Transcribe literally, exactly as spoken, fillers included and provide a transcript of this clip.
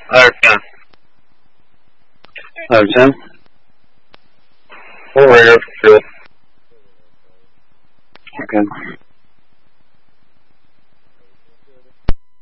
Out of ten. Out of ten? Full radar for fuel. Okay.